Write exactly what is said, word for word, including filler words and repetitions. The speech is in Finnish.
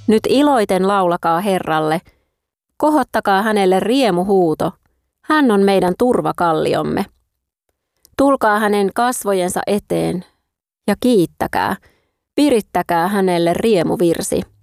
Nyt iloiten laulakaa Herralle, kohottakaa hänelle riemuhuuto, hän on meidän turvakalliomme. Tulkaa hänen kasvojensa eteen ja kiittäkää, virittäkää hänelle riemuvirsi.